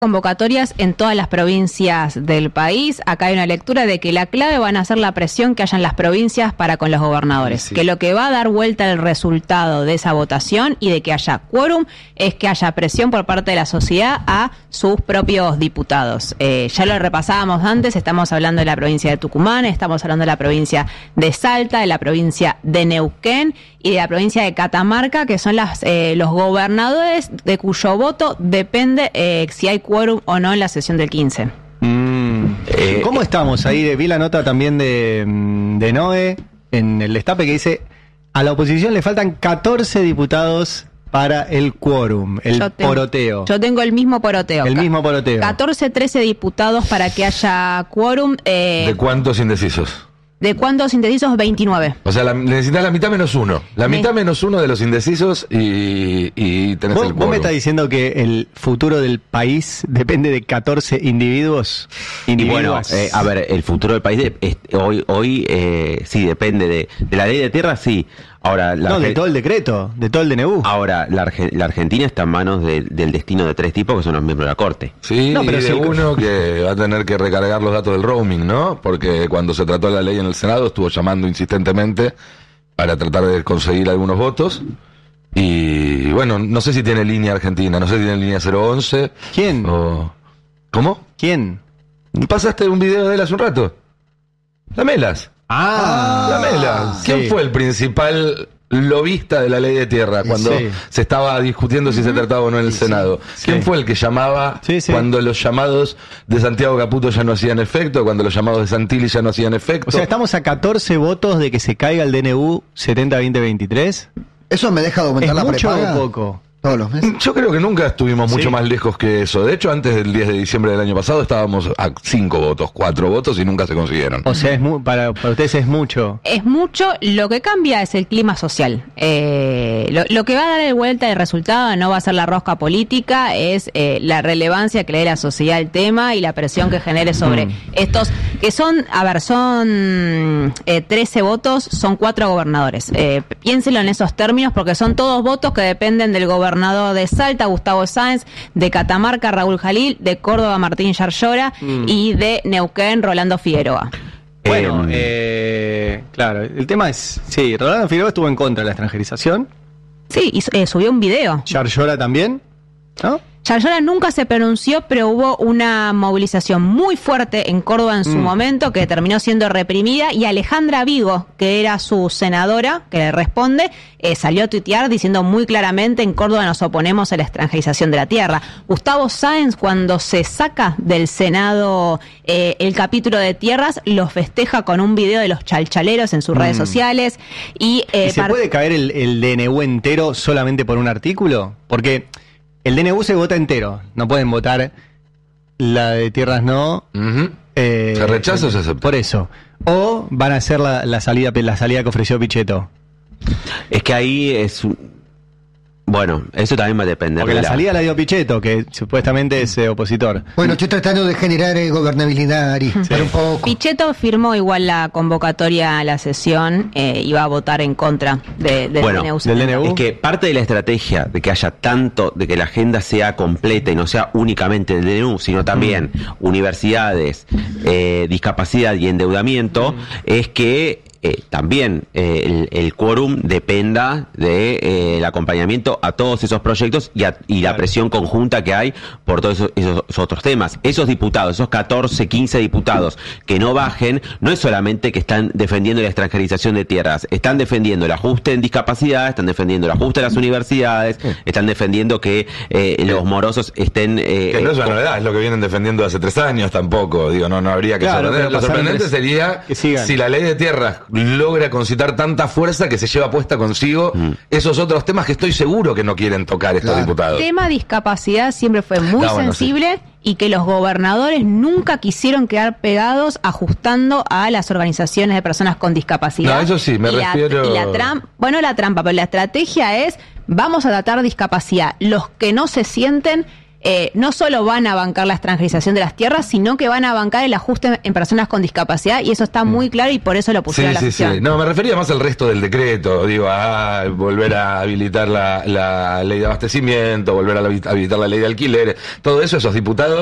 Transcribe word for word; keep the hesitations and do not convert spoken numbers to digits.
Convocatorias en todas las provincias del país. Acá hay una lectura de que la clave van a ser la presión que haya en las provincias para con los gobernadores, sí. Que lo que va a dar vuelta el resultado de esa votación y de que haya quórum es que haya presión por parte de la sociedad a sus propios diputados. Eh, ya lo repasábamos antes, estamos hablando de la provincia de Tucumán, estamos hablando de la provincia de Salta, de la provincia de Neuquén y de la provincia de Catamarca, que son las eh, los gobernadores de cuyo voto depende eh, si hay quórum o no en la sesión del quince. Mm. Eh, ¿Cómo estamos ahí? Vi la nota también de, de Noé en el destape que dice: a la oposición le faltan catorce diputados para el quórum, el yo tengo, poroteo. Yo tengo el mismo poroteo. El mismo poroteo. catorce, trece diputados para que haya quórum. Eh, ¿De cuántos indecisos? ¿De cuántos indecisos? veintinueve. O sea, la, necesitas la mitad menos uno. La sí. mitad menos uno de los indecisos y, y tenés ¿Vos, el quórum. ¿Vos me estás diciendo que el futuro del país depende de catorce individuos? Y bueno, eh, a ver, el futuro del país de, es, hoy, hoy eh, sí depende de, de la ley de tierra, sí. Ahora, la no, de todo el decreto, de todo el D N U. Ahora, la, Arge- la Argentina está en manos de, del destino de tres tipos que son los miembros de la Corte. Sí, no, pero y de sí, uno que va a tener que recargar los datos del roaming, ¿no? Porque cuando se trató la ley en el Senado estuvo llamando insistentemente para tratar de conseguir algunos votos. Y bueno, no sé si tiene línea Argentina, no sé si tiene línea cero once. ¿Quién? O... ¿Cómo? ¿Quién? ¿Pasaste un video de él hace un rato? Lamelas. Ah, Lamelas. ¿Quién sí. fue el principal lobista de la ley de tierra cuando sí. se estaba discutiendo si se trataba o no en el sí, Senado? Sí. ¿Quién fue el que llamaba sí, sí. cuando los llamados de Santiago Caputo ya no hacían efecto, cuando los llamados de Santilli ya no hacían efecto? O sea, estamos a catorce votos de que se caiga el D N U setenta veinte veintitrés. ¿Eso me deja de aumentar la prepaga? ¿Es mucho o poco? Todos los meses. Yo creo que nunca estuvimos mucho sí. más lejos que eso. De hecho, antes del diez de diciembre del año pasado estábamos a cinco votos, cuatro votos y nunca se consiguieron. O sea, es mu- para, para ustedes es mucho. Es mucho. Lo que cambia es el clima social. Eh, lo, lo que va a dar el vuelta de resultado no va a ser la rosca política, es eh, la relevancia que le dé la sociedad al tema y la presión que genere sobre mm. estos, que son, a ver, son eh, trece votos, son cuatro gobernadores. Eh, piénselo en esos términos porque son todos votos que dependen del gobernador. Gobernador de Salta, Gustavo Sáenz, de Catamarca, Raúl Jalil, de Córdoba, Martín Yarlora mm. y de Neuquén, Rolando Figueroa. Bueno, eh, eh, claro, el tema es, sí, Rolando Figueroa estuvo en contra de la extranjerización. Sí, y eh, subió un video. Yarlora también, ¿no? Yarlora nunca se pronunció, pero hubo una movilización muy fuerte en Córdoba en su mm. momento que terminó siendo reprimida y Alejandra Vigo, que era su senadora, que le responde, eh, salió a tuitear diciendo muy claramente: en Córdoba nos oponemos a la extranjerización de la tierra. Gustavo Sáenz, cuando se saca del Senado eh, el capítulo de tierras, lo festeja con un video de los chalchaleros en sus mm. redes sociales. ¿Y, eh, ¿Y se part- puede caer el, el D N U entero solamente por un artículo? Porque el D N U se vota entero, no pueden votar la de tierras no. Uh-huh. Eh, ¿Se rechaza o se acepta? Por eso. O van a hacer la, la salida la salida que ofreció Pichetto. Es que ahí es... Bueno, eso también va a depender. Porque de la salida la dio Pichetto, que supuestamente es eh, opositor. Bueno, estoy tratando de generar eh, gobernabilidad, Ari, sí. pero un poco. Pichetto firmó igual la convocatoria a la sesión eh, y va a votar en contra de, del bueno, D N U. Del D N U. Es que parte de la estrategia de que haya tanto, de que la agenda sea completa y no sea únicamente el D N U, sino también mm. universidades, eh, discapacidad y endeudamiento, mm. es que Eh, también eh, el, el quórum dependa del de, eh, acompañamiento a todos esos proyectos y, a, y la presión conjunta que hay por todos esos, esos otros temas. Esos diputados, esos catorce, quince diputados que no bajen, no es solamente que están defendiendo la extranjerización de tierras, están defendiendo el ajuste en discapacidad, están defendiendo el ajuste a las universidades, están defendiendo que eh, los morosos estén... Eh, que no es una eh, novedad, es lo que vienen defendiendo hace tres años tampoco. Digo, no, no habría que claro, sorprender. Lo sorprendente sería si la ley de tierras logra concitar tanta fuerza que se lleva puesta consigo mm. esos otros temas que estoy seguro que no quieren tocar estos claro. diputados. El tema discapacidad siempre fue muy no, bueno, sensible sí. y que los gobernadores nunca quisieron quedar pegados ajustando a las organizaciones de personas con discapacidad. No, eso sí, me y refiero... La, y la trampa, bueno, la trampa, pero la estrategia es: vamos a tratar discapacidad. Los que no se sienten eh, no solo van a bancar la extranjerización de las tierras, sino que van a bancar el ajuste en personas con discapacidad, y eso está muy claro y por eso lo pusieron Sí, a la sí, sesión. sí. No, me refería más al resto del decreto, digo, a volver a habilitar la, la ley de abastecimiento, volver a habilitar la ley de alquileres, todo eso, esos diputados